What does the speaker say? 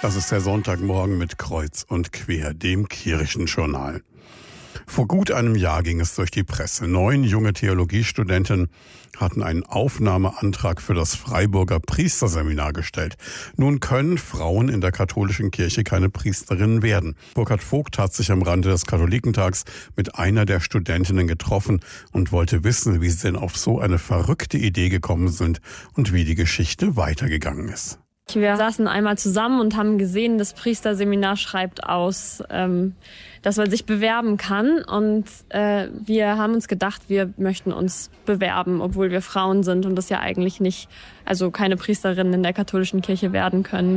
Das ist der Sonntagmorgen mit Kreuz und Quer, dem Kirchenjournal. Vor gut einem Jahr ging es durch die Presse. 9 junge Theologiestudenten hatten einen Aufnahmeantrag für das Freiburger Priesterseminar gestellt. Nun können Frauen in der katholischen Kirche keine Priesterinnen werden. Burkhard Vogt hat sich am Rande des Katholikentags mit einer der Studentinnen getroffen und wollte wissen, wie sie denn auf so eine verrückte Idee gekommen sind und wie die Geschichte weitergegangen ist. Wir saßen einmal zusammen und haben gesehen, das Priesterseminar schreibt aus, dass man sich bewerben kann. Und wir haben uns gedacht, wir möchten uns bewerben, obwohl wir Frauen sind und das ja eigentlich nicht, also keine Priesterinnen in der katholischen Kirche werden können.